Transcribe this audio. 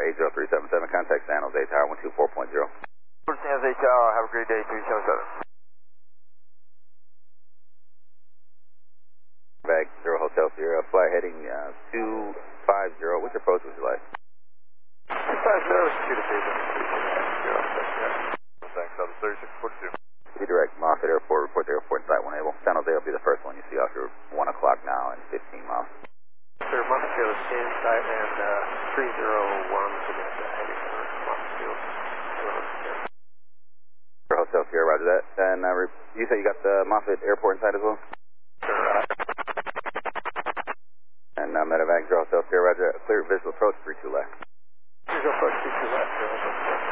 80377, contact San Jose Tower 124.0. San Jose Tower, have a great day, 377. Bag 0 Hotel Sierra, flight heading 250. Which approach would you like? 250 is 2 to 3. Thanks, out of 3642. Be direct, Moffett Airport, report the airport inside 1 able. San Jose will be the first one you see off your 1 o'clock now and 15 miles. Sir, Moffett Field is inside and 301 to get heading for Moffett Field. Hotel Sierra, roger that. And you say you got the Moffett Airport inside as well? Sure. And Medevac, Hotel Sierra, roger. Clear visual approach, 32 left. Visual approach, 32 left.